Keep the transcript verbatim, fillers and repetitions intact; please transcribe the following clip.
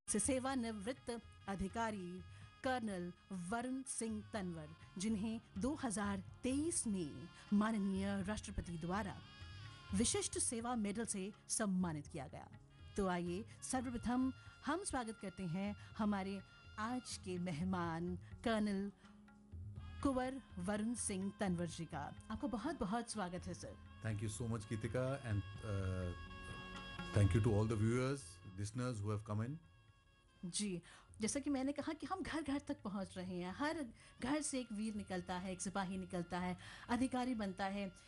से सेवानिवृत्त अधिकारी कर्नल वरुण सिंह तंवर, जिन्हें दो हज़ार तेईस में माननीय राष्ट्रपति द्वारा विशिष्ट सेवा मेडल से सम्मानित किया गया। तो आइए सर्वप्रथम हम स्वागत करते हैं हमारे आज के मेहमान कर्नल कुंवर वरुण सिंह तंवर जी का। आपका बहुत बहुत स्वागत है sir. Thank you so much, Kitika, and uh, thank you to all the viewers, listeners who have come in. जी, जैसा कि मैंने कहा कि हम घर घर तक पहुंच रहे हैं। हर घर से एक वीर निकलता है, एक सिपाही निकलता है, अधिकारी बनता है,